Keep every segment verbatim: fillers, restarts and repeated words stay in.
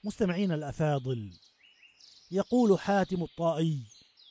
مستمعين الأفاضل، يقول حاتم الطائي: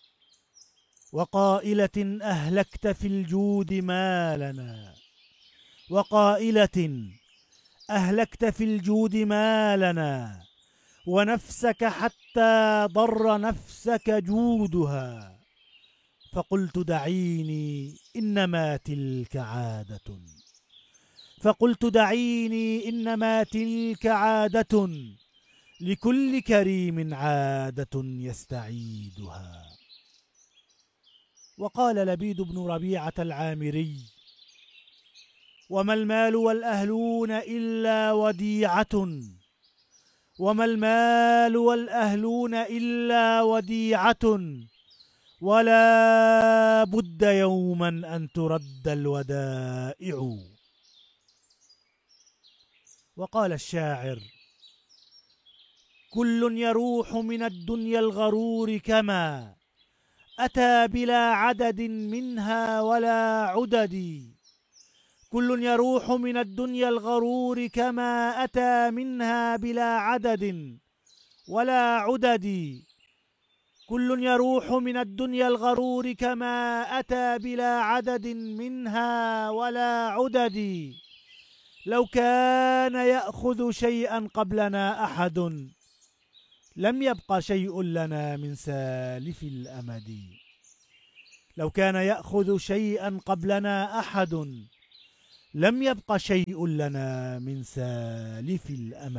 وقائلة أهلكت في الجود مالنا، وقائلة أهلكت في الجود مالنا، ونفسك حتى ضر نفسك جودها. فقلت دعيني إنما تلك عادة، فقلت دعيني إنما تلك عادة، لكل كريم عادة يستعيدها. وقال لبيد بن ربيعة العامري: وما المال والأهلون إلا وديعة، وما المال والأهلون إلا وديعة، ولا بد يوما أن ترد الودائع. وقال الشاعر: كل يروح من الدنيا الغرور كما أتى بلا عدد منها ولا عدد. كل يروح من الدنيا الغرور كما أتى منها بلا عدد ولا عدد. كل يروح من الدنيا الغرور كما أتى بلا عدد منها ولا عدد. لو كان يأخذ شيئا قبلنا أحد، لم يبق شيء لنا من سالف الأمد. لو كان يأخذ شيئا قبلنا أحد، لم يبق شيء لنا من سالف الأمد.